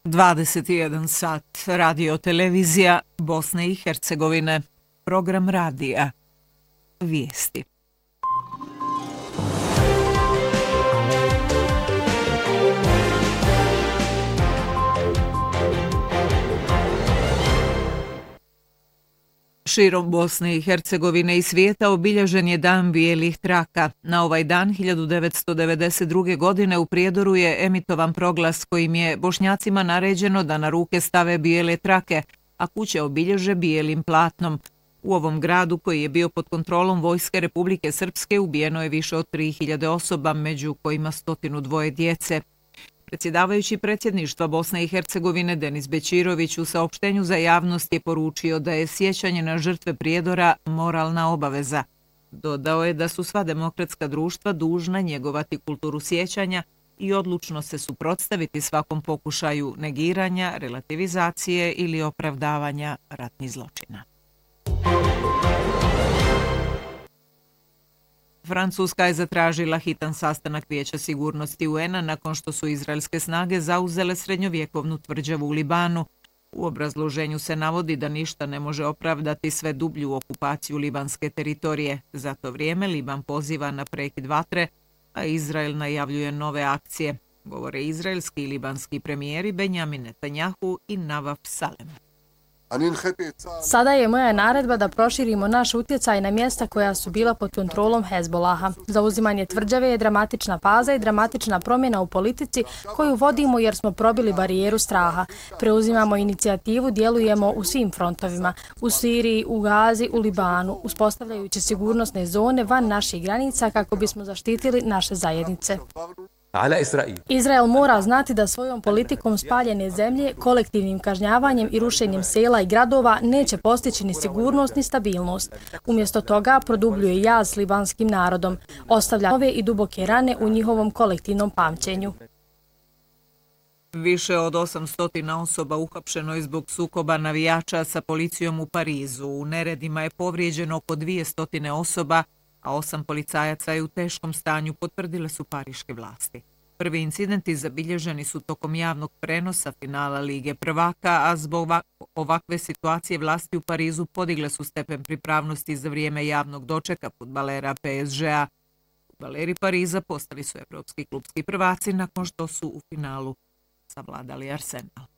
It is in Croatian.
21 sat, radio televizija Bosne i Hercegovine, program radija, vijesti. Širom Bosne i Hercegovine i svijeta obilježen je Dan bijelih traka. Na ovaj dan 1992. godine u Prijedoru je emitovan proglas kojim je Bošnjacima naređeno da na ruke stave bijele trake, a kuće obilježe bijelim platnom. U ovom gradu, koji je bio pod kontrolom Vojske Republike Srpske, ubijeno je više od 3000 osoba, među kojima 102 djece. Predsjedavajući predsjedništva Bosne i Hercegovine Denis Bećirović u saopštenju za javnost je poručio da je sjećanje na žrtve Prijedora moralna obaveza. Dodao je da su sva demokratska društva dužna njegovati kulturu sjećanja i odlučno se suprotstaviti svakom pokušaju negiranja, relativizacije ili opravdavanja ratnih zločina. Francuska je zatražila hitan sastanak Vijeća sigurnosti UN-a nakon što su izraelske snage zauzele srednjovjekovnu tvrđavu u Libanu. U obrazloženju se navodi da ništa ne može opravdati sve dublju okupaciju libanske teritorije. Za to vrijeme Liban poziva na prekid vatre, a Izrael najavljuje nove akcije, govore izraelski i libanski premijeri Benjamin Netanjahu i Navaf Salem. Sada je moja naredba da proširimo naš utjecaj na mjesta koja su bila pod kontrolom Hezbolaha. Zauzimanje tvrđave je dramatična faza i dramatična promjena u politici koju vodimo jer smo probili barijeru straha. Preuzimamo inicijativu, djelujemo u svim frontovima, u Siriji, u Gazi, u Libanu, uspostavljajući sigurnosne zone van naših granica kako bismo zaštitili naše zajednice. Izrael mora znati da svojom politikom spaljene zemlje, kolektivnim kažnjavanjem i rušenjem sela i gradova neće postići ni sigurnost ni stabilnost. Umjesto toga produbljuje jaz s libanskim narodom, ostavlja nove i duboke rane u njihovom kolektivnom pamćenju. Više od 800 osoba uhapšeno je zbog sukoba navijača sa policijom u Parizu. U neredima je povrijeđeno oko 200 osoba, a 8 policajaca je u teškom stanju, potvrdile su pariške vlasti. Prvi incidenti zabilježeni su tokom javnog prenosa finala Lige prvaka, a zbog ovakve situacije vlasti u Parizu podigle su stepen pripravnosti za vrijeme javnog dočeka fudbalera PSG-a. Fudbaleri Pariza postali su evropski klubski prvaci nakon što su u finalu savladali Arsenal.